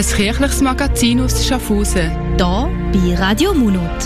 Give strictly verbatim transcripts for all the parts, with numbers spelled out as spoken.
kirchliches Magazin aus Schaffhausen. Da bei Radio Munot.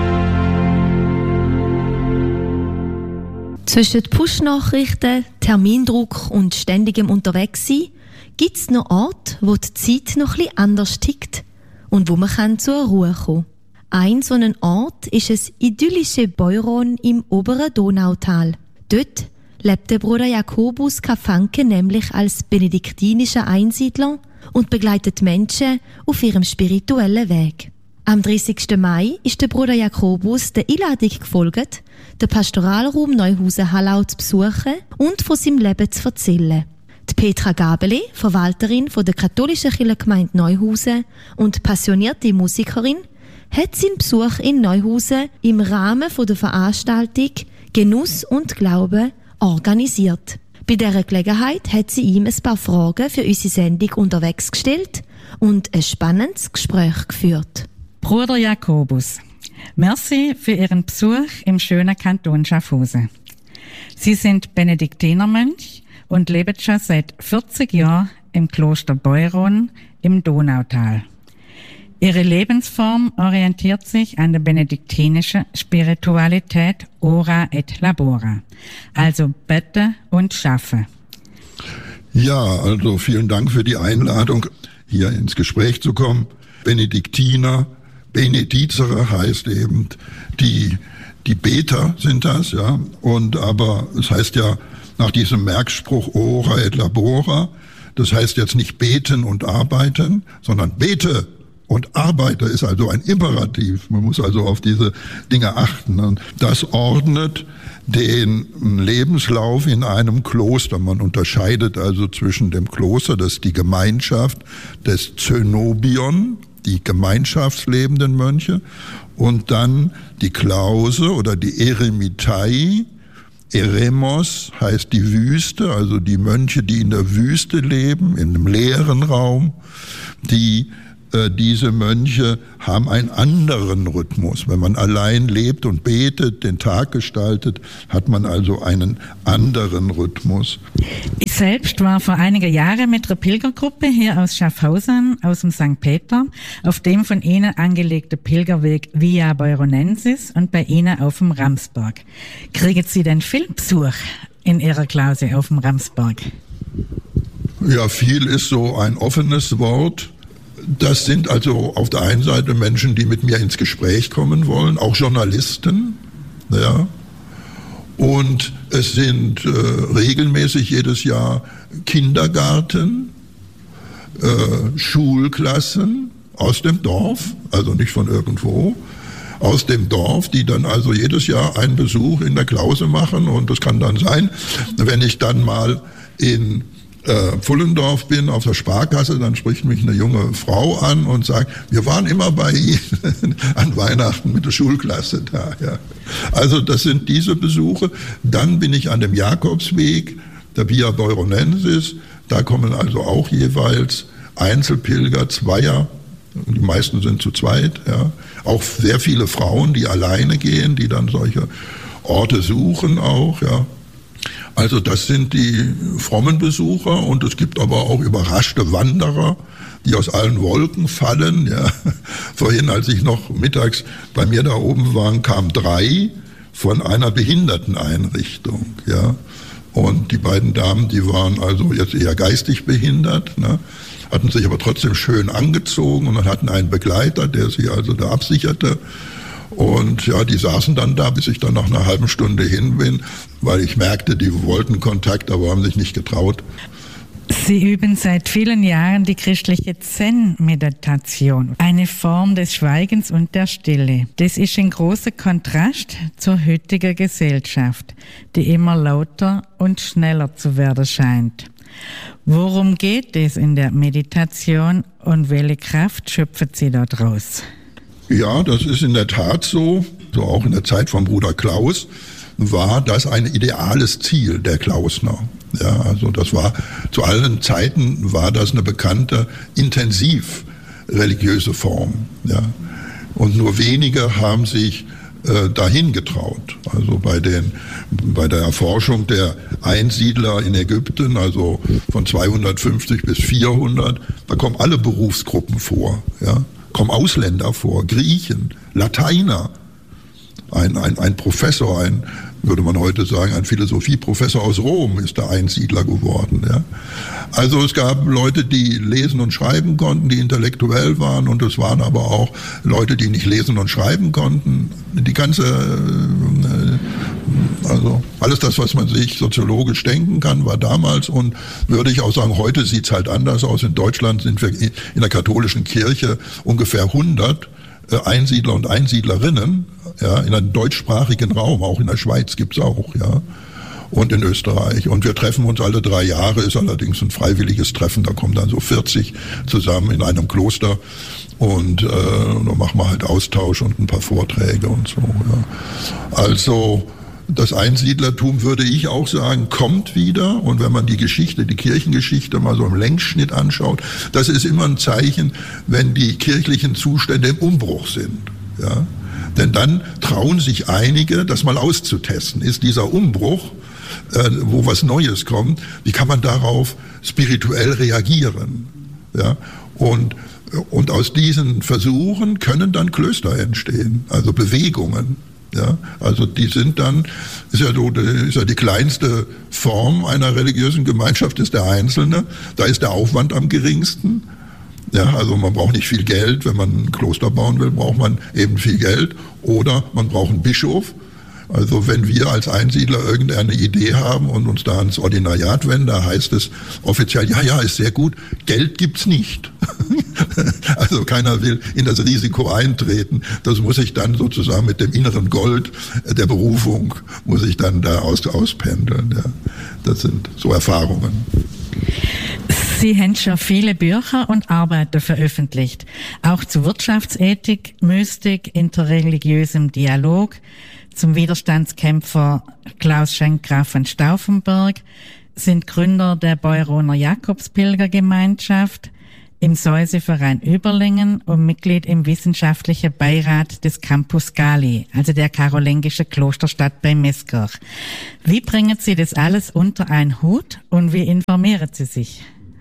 Zwischen Push-Nachrichten, Termindruck und ständigem Unterwegssein gibt es noch Orte, wo die Zeit noch etwas anders tickt und wo man kann zur Ruhe kommen kann. Ein so ein Ort ist das idyllische Beuron im oberen Donautal. Dort lebt der Bruder Jakobus Kafanke nämlich als benediktinischer Einsiedler und begleitet Menschen auf ihrem spirituellen Weg. Am dreißigsten Mai ist der Bruder Jakobus der Einladung gefolgt, den Pastoralraum Neuhausen-Hallau zu besuchen und von seinem Leben zu erzählen. Die Petra Gabeli, Verwalterin von der katholischen Kirchengemeinde Neuhausen und passionierte Musikerin, hat seinen Besuch in Neuhausen im Rahmen der Veranstaltung Genuss und Glaube organisiert. Bei dieser Gelegenheit hat sie ihm ein paar Fragen für unsere Sendung unterwegs gestellt und ein spannendes Gespräch geführt. Bruder Jakobus, merci für Ihren Besuch im schönen Kanton Schaffhausen. Sie sind Benediktinermönch und leben schon seit vierzig Jahren im Kloster Beuron im Donautal. Ihre Lebensform orientiert sich an der benediktinischen Spiritualität Ora et Labora, also Beten und Schaffen. Ja, also vielen Dank für die Einladung, hier ins Gespräch zu kommen. Benediktiner, Benedizere heißt eben, die, die Beter sind das, ja, und aber es heißt ja nach diesem Merkspruch Ora et Labora, das heißt jetzt nicht beten und arbeiten, sondern bete und arbeite ist also ein Imperativ. Man muss also auf diese Dinge achten. Und das ordnet den Lebenslauf in einem Kloster. Man unterscheidet also zwischen dem Kloster, das ist die Gemeinschaft des Zönobion, die gemeinschaftslebenden Mönche, und dann die Klause oder die Eremitai. Eremos heißt die Wüste, also die Mönche, die in der Wüste leben, in einem leeren Raum, die Diese Mönche haben einen anderen Rhythmus. Wenn man allein lebt und betet, den Tag gestaltet, hat man also einen anderen Rhythmus. Ich selbst war vor einigen Jahren mit einer Pilgergruppe hier aus Schaffhausen, aus dem Sankt Peter, auf dem von Ihnen angelegten Pilgerweg Via Beuronensis und bei Ihnen auf dem Ramsberg. Kriegen Sie denn viel Besuch in Ihrer Klause auf dem Ramsberg? Ja, viel ist so ein offenes Wort. Das sind also auf der einen Seite Menschen, die mit mir ins Gespräch kommen wollen, auch Journalisten, ja. Und es sind äh, regelmäßig jedes Jahr Kindergarten, äh, Schulklassen aus dem Dorf, also nicht von irgendwo, aus dem Dorf, die dann also jedes Jahr einen Besuch in der Klause machen. Und das kann dann sein, wenn ich dann mal in Äh, Pfullendorf bin, auf der Sparkasse, dann spricht mich eine junge Frau an und sagt, wir waren immer bei Ihnen an Weihnachten mit der Schulklasse da. Ja. Also das sind diese Besuche. Dann bin ich an dem Jakobsweg, der Via Beuronensis, da kommen also auch jeweils Einzelpilger, Zweier, die meisten sind zu zweit, ja. Auch sehr viele Frauen, die alleine gehen, die dann solche Orte suchen auch, ja. Also das sind die frommen Besucher, und es gibt aber auch überraschte Wanderer, die aus allen Wolken fallen. Ja. Vorhin, als ich noch mittags bei mir da oben war, kamen drei von einer Behinderteneinrichtung. Ja. Und die beiden Damen, die waren also jetzt eher geistig behindert, ne, hatten sich aber trotzdem schön angezogen und hatten einen Begleiter, der sie also da absicherte. Und ja, die saßen dann da, bis ich dann nach einer halben Stunde hin bin, weil ich merkte, die wollten Kontakt, aber haben sich nicht getraut. Sie üben seit vielen Jahren die christliche Zen-Meditation, eine Form des Schweigens und der Stille. Das ist ein großer Kontrast zur heutigen Gesellschaft, die immer lauter und schneller zu werden scheint. Worum geht es in der Meditation und welche Kraft schöpfen Sie daraus? Ja, das ist in der Tat so. So auch in der Zeit von Bruder Klaus war das ein ideales Ziel der Klausner. Ja, also das war, zu allen Zeiten war das eine bekannte, intensiv religiöse Form. Ja. Und nur wenige haben sich äh, dahin getraut. Also bei, den, bei der Erforschung der Einsiedler in Ägypten, also von zweihundertfünfzig bis vierhundert, da kommen alle Berufsgruppen vor, ja, kommen Ausländer vor, Griechen, Lateiner, ein, ein, ein Professor, ein, würde man heute sagen, ein Philosophieprofessor aus Rom ist der Einsiedler geworden. Ja. Also es gab Leute, die lesen und schreiben konnten, die intellektuell waren, und es waren aber auch Leute, die nicht lesen und schreiben konnten. Die ganze, also alles das, was man sich soziologisch denken kann, war damals, und würde ich auch sagen, heute sieht es halt anders aus. In Deutschland sind wir in der katholischen Kirche ungefähr hundert Einsiedler und Einsiedlerinnen, ja, in einem deutschsprachigen Raum, auch in der Schweiz gibt's auch, ja, und in Österreich. Und wir treffen uns alle drei Jahre, ist allerdings ein freiwilliges Treffen, da kommen dann so vierzig zusammen in einem Kloster, und äh, da machen wir halt Austausch und ein paar Vorträge und so, ja. Also das Einsiedlertum, würde ich auch sagen, kommt wieder. Und wenn man die Geschichte, die Kirchengeschichte mal so im Längsschnitt anschaut, das ist immer ein Zeichen, wenn die kirchlichen Zustände im Umbruch sind. Ja? Denn dann trauen sich einige, das mal auszutesten. Ist dieser Umbruch, äh, wo was Neues kommt, wie kann man darauf spirituell reagieren? Ja? Und, und aus diesen Versuchen können dann Klöster entstehen, also Bewegungen. Ja, also die sind dann, ist ja, so, ist ja die kleinste Form einer religiösen Gemeinschaft, ist der Einzelne. Da ist der Aufwand am geringsten. Ja, also man braucht nicht viel Geld. Wenn man ein Kloster bauen will, braucht man eben viel Geld. Oder man braucht einen Bischof. Also wenn wir als Einsiedler irgendeine Idee haben und uns da ans Ordinariat wenden, da heißt es offiziell, ja, ja, ist sehr gut, Geld gibt's nicht. Also keiner will in das Risiko eintreten. Das muss ich dann sozusagen mit dem inneren Gold der Berufung, muss ich dann da aus, auspendeln. Ja. Das sind so Erfahrungen. Sie haben schon viele Bücher und Arbeiten veröffentlicht, auch zu Wirtschaftsethik, Mystik, interreligiösem Dialog, zum Widerstandskämpfer Klaus Schenkgraf von Stauffenberg, sind Gründer der Beuroner Jakobspilgergemeinschaft, im Säuseverein Überlingen und Mitglied im wissenschaftlichen Beirat des Campus Gali, also der karolingischen Klosterstadt bei Meßkirch. Wie bringen Sie das alles unter einen Hut und wie informieren Sie sich?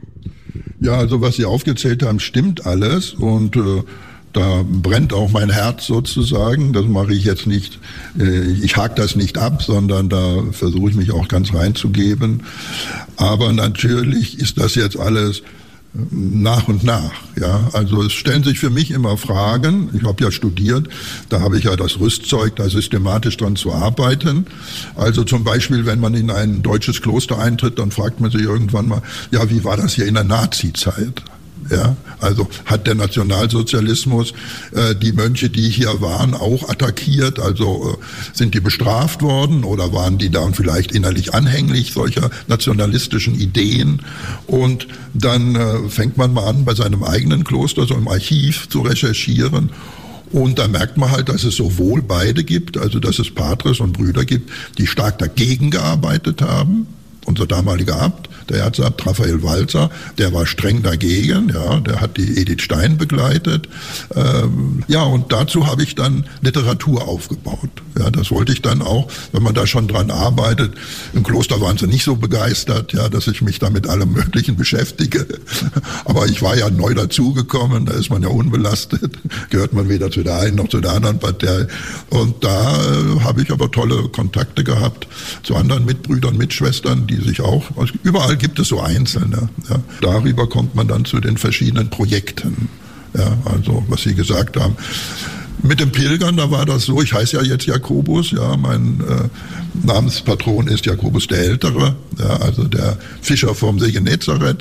Ja, also was Sie aufgezählt haben, stimmt alles, und äh, da brennt auch mein Herz sozusagen. Das mache ich jetzt nicht, ich hake das nicht ab, sondern da versuche ich mich auch ganz reinzugeben. Aber natürlich ist das jetzt alles nach und nach. Ja, also es stellen sich für mich immer Fragen. Ich habe ja studiert, da habe ich ja das Rüstzeug, da systematisch dran zu arbeiten. Also zum Beispiel, wenn man in ein deutsches Kloster eintritt, dann fragt man sich irgendwann mal, ja, wie war das hier in der Nazi-Zeit? Ja, also hat der Nationalsozialismus äh, die Mönche, die hier waren, auch attackiert? Also äh, sind die bestraft worden oder waren die dann vielleicht innerlich anhänglich solcher nationalistischen Ideen? Und dann äh, fängt man mal an, bei seinem eigenen Kloster, so im Archiv zu recherchieren. Und da merkt man halt, dass es sowohl beide gibt, also dass es Patres und Brüder gibt, die stark dagegen gearbeitet haben. Unser damaliger Abt, der Erzabt Raphael Walzer, der war streng dagegen, ja, der hat die Edith Stein begleitet. Ähm, ja, und dazu habe ich dann Literatur aufgebaut. Ja, das wollte ich dann auch, wenn man da schon dran arbeitet. Im Kloster waren sie nicht so begeistert, ja, dass ich mich da mit allem Möglichen beschäftige. Aber ich war ja neu dazugekommen, da ist man ja unbelastet, gehört man weder zu der einen noch zu der anderen Partei. Und da äh, habe ich aber tolle Kontakte gehabt zu anderen Mitbrüdern, Mitschwestern, die sich auch, also überall gibt es so Einzelne. Ja. Darüber kommt man dann zu den verschiedenen Projekten. Ja, also was Sie gesagt haben. Mit dem Pilgern, da war das so, ich heiße ja jetzt Jakobus, ja, mein äh, Namenspatron ist Jakobus der Ältere, ja, also der Fischer vom See Genezareth.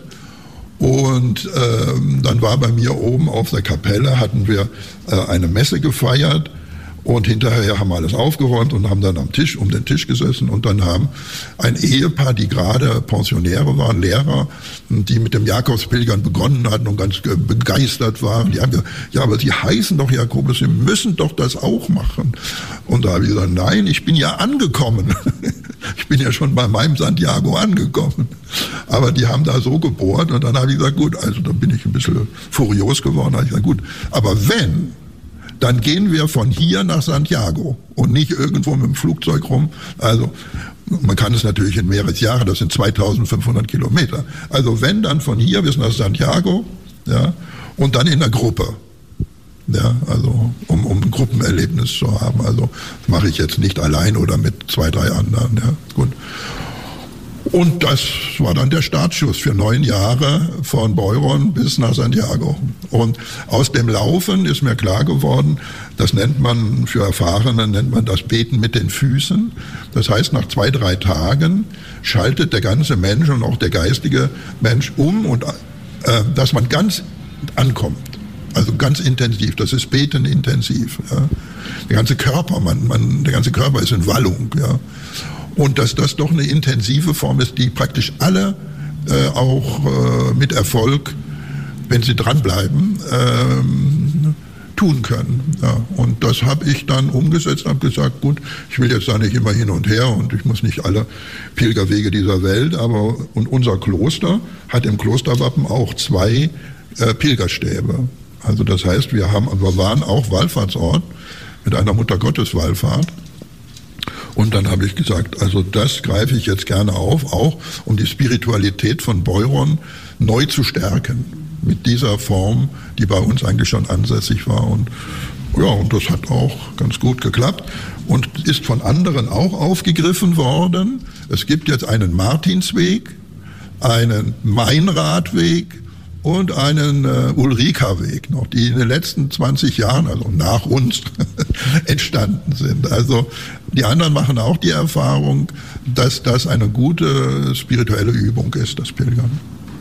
Und ähm, dann war bei mir oben auf der Kapelle, hatten wir äh, eine Messe gefeiert. Und hinterher haben wir alles aufgeräumt und haben dann am Tisch, um den Tisch gesessen, und dann haben ein Ehepaar, die gerade Pensionäre waren, Lehrer, die mit dem Jakobspilgern begonnen hatten und ganz begeistert waren, die haben gesagt, ja, aber Sie heißen doch Jakobus, Sie müssen doch das auch machen. Und da habe ich gesagt, nein, ich bin ja angekommen. Ich bin ja schon bei meinem Santiago angekommen. Aber die haben da so gebohrt, und dann habe ich gesagt, gut, also da bin ich ein bisschen furios geworden, da habe ich gesagt, gut, aber wenn dann gehen wir von hier nach Santiago und nicht irgendwo mit dem Flugzeug rum. Also man kann es natürlich in mehrere Jahre, das sind zweitausendfünfhundert Kilometer. Also wenn, dann von hier bis nach Santiago, ja, und dann in der Gruppe. Ja, also um, um ein Gruppenerlebnis zu haben. Also das mache ich jetzt nicht allein oder mit zwei, drei anderen. Ja, gut. Und das war dann der Startschuss für neun Jahre von Beuron bis nach Santiago. Und aus dem Laufen ist mir klar geworden, das nennt man, für Erfahrene nennt man das Beten mit den Füßen. Das heißt, nach zwei, drei Tagen schaltet der ganze Mensch und auch der geistige Mensch um, und äh, dass man ganz ankommt. Also ganz intensiv, das ist Beten intensiv. Ja. Der ganze Körper, man, man, der ganze Körper ist in Wallung. Ja. Und dass das doch eine intensive Form ist, die praktisch alle äh, auch äh, mit Erfolg, wenn sie dranbleiben, äh, tun können. Ja. Und das habe ich dann umgesetzt und habe gesagt, gut, ich will jetzt da nicht immer hin und her und ich muss nicht alle Pilgerwege dieser Welt, aber und unser Kloster hat im Klosterwappen auch zwei äh, Pilgerstäbe. Also das heißt, wir haben, wir waren auch Wallfahrtsort mit einer Muttergotteswallfahrt. Und dann habe ich gesagt, also das greife ich jetzt gerne auf, auch um die Spiritualität von Beuron neu zu stärken. Mit dieser Form, die bei uns eigentlich schon ansässig war. Und ja, und das hat auch ganz gut geklappt und ist von anderen auch aufgegriffen worden. Es gibt jetzt einen Martinsweg, einen Meinradweg und einen äh, Ulrika-Weg noch, die in den letzten zwanzig Jahren, also nach uns, entstanden sind. Also die anderen machen auch die Erfahrung, dass das eine gute spirituelle Übung ist, das Pilgern.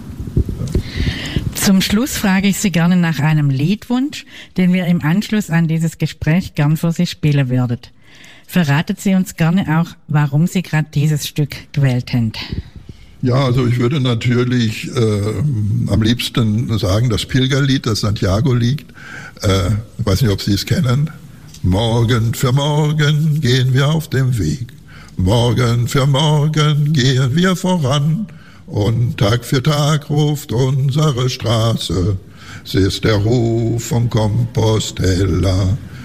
Zum Schluss frage ich Sie gerne nach einem Liedwunsch, den wir im Anschluss an dieses Gespräch gern für Sie spielen würden. Verraten Sie uns gerne auch, warum Sie gerade dieses Stück gewählt haben. Ja, also ich würde natürlich äh, am liebsten sagen, das Pilgerlied, das Santiago liegt. Äh, ich weiß nicht, ob Sie es kennen. Morgen für morgen gehen wir auf dem Weg. Morgen für morgen gehen wir voran. Und Tag für Tag ruft unsere Straße. Es ist der Ruf von Compostela.